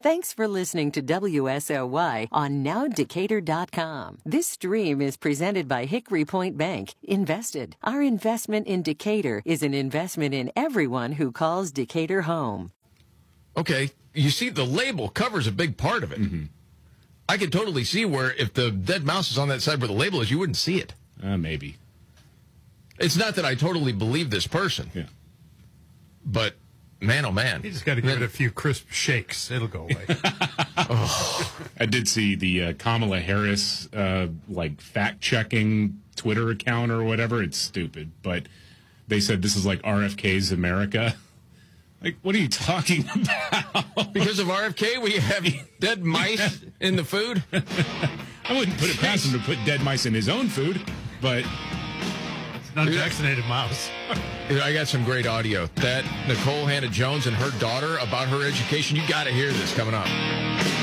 Thanks for listening to WSOY on NowDecatur.com. This stream is presented by Hickory Point Bank. Invested. Our investment in Decatur is an investment in everyone who calls Decatur home. Okay, you see, the label covers a big part of it. Mm-hmm. I can totally see where if the dead mouse is on that side where the label is, you wouldn't see it. Maybe. It's not that I totally believe this person. Yeah. But, man, oh, man. You just got to give it a few crisp shakes. It'll go away. I did see the Kamala Harris, fact-checking Twitter account or whatever. It's stupid. But they said this is like RFK's America. Like, what are you talking about? Because of RFK, we have dead mice in the food? I wouldn't put it past him to put dead mice in his own food, but... It's an unvaccinated mouse. I got some great audio. That Nicole Hannah-Jones and her daughter about her education, you got to hear this coming up.